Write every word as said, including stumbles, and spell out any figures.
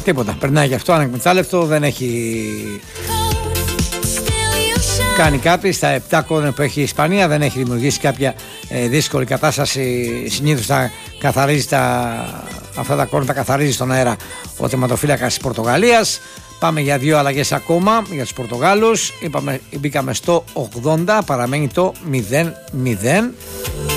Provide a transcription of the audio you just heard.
Τίποτα. Περνάει γι' αυτό ανεκμετάλλευτο, δεν έχει κάνει κάτι. Στα επτά κόρνερ που έχει η Ισπανία δεν έχει δημιουργήσει κάποια ε, δύσκολη κατάσταση. Συνήθως τα καθαρίζει τα, αυτά τα κόρνερ τα καθαρίζει στον αέρα ο τερματοφύλακας της Πορτογαλίας. Πάμε για δύο αλλαγές ακόμα για τους Πορτογάλους. Είπαμε, μπήκαμε στο ογδόντα, παραμένει το μηδέν μηδέν.